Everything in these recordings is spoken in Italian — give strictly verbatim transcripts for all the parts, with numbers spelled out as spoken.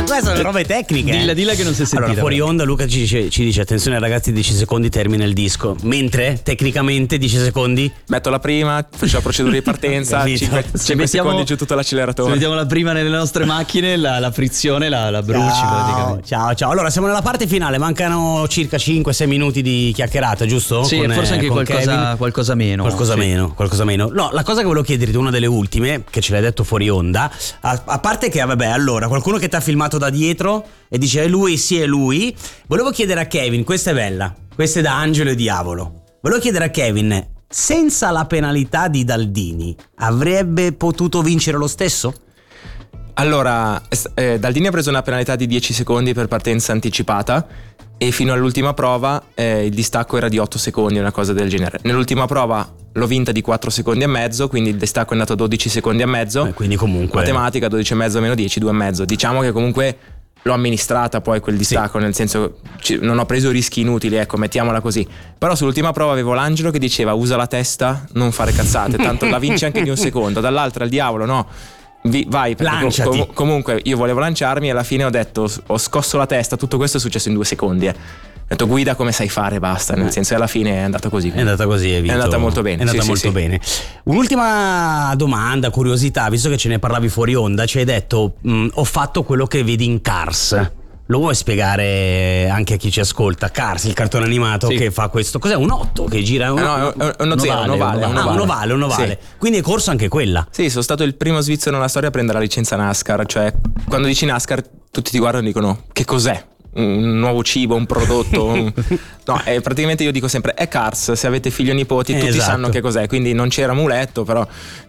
Queste sono robe tecniche. Dilla, dilla che non si è sentita. Allora, fuori onda Luca ci dice, ci dice attenzione ragazzi, dieci secondi termina il disco. Mentre tecnicamente dieci secondi metto la prima, faccio la procedura di partenza, cinque secondi giù tutto l'acceleratore. Se mettiamo la prima nelle nostre macchine, la, la frizione la, la bruci ciao, praticamente. Ciao, ciao. Allora siamo nella parte finale, mancano circa cinque sei minuti di chiacchierata, giusto? Sì, con, forse anche qualcosa, qualcosa meno. Qualcosa sì. meno, qualcosa meno. No, la cosa che volevo chiederti, una delle ultime, che ce l'hai detto fuori onda, a, a parte che, vabbè, allora, qualcuno che ti ha filmato da dietro e dice è lui, sì è lui. Volevo chiedere a Kevin, questa è bella, questa è da Angelo e Diavolo. Volevo chiedere a Kevin, senza la penalità di Daldini, avrebbe potuto vincere lo stesso? Allora, eh, Daldini ha preso una penalità di dieci secondi per partenza anticipata e fino all'ultima prova eh, il distacco era di otto secondi, una cosa del genere. Nell'ultima prova l'ho vinta di quattro secondi e mezzo, quindi il distacco è andato a dodici secondi e mezzo. Eh, quindi comunque matematica, dodici e mezzo meno dieci, due e mezzo. Diciamo che comunque l'ho amministrata poi quel distacco, sì. Nel senso non ho preso rischi inutili, ecco, mettiamola così. Però sull'ultima prova avevo l'Angelo che diceva usa la testa, non fare cazzate, tanto la vinci anche di un secondo. Dall'altra il Diavolo no, Vi, vai, lanciati. Com- comunque io volevo lanciarmi e alla fine ho detto, ho scosso la testa, tutto questo è successo in due secondi eh. Ho detto guida come sai fare, basta, nel senso alla fine è andata così. È andata così, è, è andata molto bene. È andata sì, molto sì, bene. Sì. Un'ultima domanda, curiosità, visto che ce ne parlavi fuori onda, ci hai detto ho fatto quello che vedi in Cars. Lo vuoi spiegare anche a chi ci ascolta? Cars, il cartone animato, sì. Che fa questo. Cos'è? Un otto che gira? Un, eh no, è uno zero, un ovale. Ah, un ovale, un ovale. Sì. Quindi è corso anche quella. Sì, sono stato il primo svizzero nella storia a prendere la licenza NASCAR. Cioè, quando dici NASCAR, tutti ti guardano e dicono che cos'è? Un nuovo cibo, un prodotto. un... No, è, praticamente io dico sempre è Cars, se avete figli o nipoti tutti esatto. sanno che cos'è, quindi non c'era muletto, però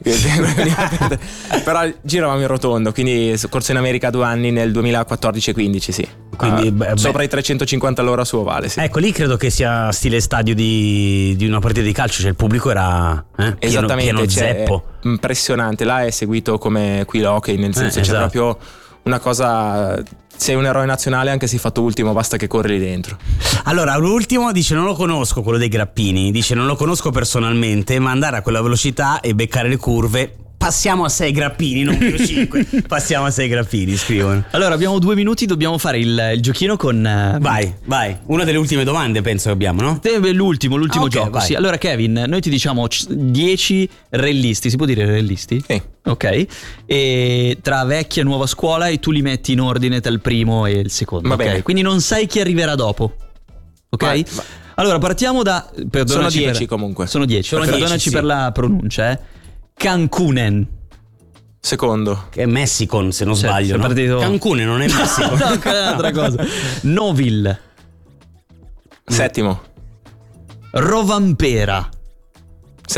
però giravamo in rotondo, quindi corso in America due anni nel duemilaquattordici e quindici, sì. Quindi uh, beh, sopra beh. i trecentocinquanta all'ora su ovale, sì. Ecco, lì credo che sia stile stadio di, di una partita di calcio, cioè il pubblico era eh, pieno, esattamente, pieno cioè, zeppo. Impressionante, là è seguito come qui l'hockey, nel senso eh, c'è esatto. proprio una cosa, sei un eroe nazionale anche se hai fatto ultimo, basta che corri lì dentro. Allora, l'ultimo dice non lo conosco, quello dei grappini, dice non lo conosco personalmente, ma andare a quella velocità e beccare le curve, passiamo a sei grappini, non più cinque. Passiamo a sei grappini, scrivono. Allora abbiamo due minuti, dobbiamo fare il, il giochino con uh... Vai, vai. Una delle ultime domande penso che abbiamo, no? L'ultimo, l'ultimo ah, okay, gioco, vai. Sì. Allora Kevin, noi ti diciamo dieci rellisti, si può dire rellisti? Sì. Ok. E tra vecchia e nuova scuola e tu li metti in ordine tra il primo e il secondo. Va okay? bene. Quindi non sai chi arriverà dopo. Ok? Vai, vai. Allora partiamo da... Sono dieci per, comunque. Sono dieci, sono perdonaci dieci, per sì. la pronuncia, eh. Cancunen. Secondo. Che è Messicon, se non cioè, sbaglio, no? partito... Cancune non è Messico. No, è un'altra cosa. Noville. Settimo. Rovampera.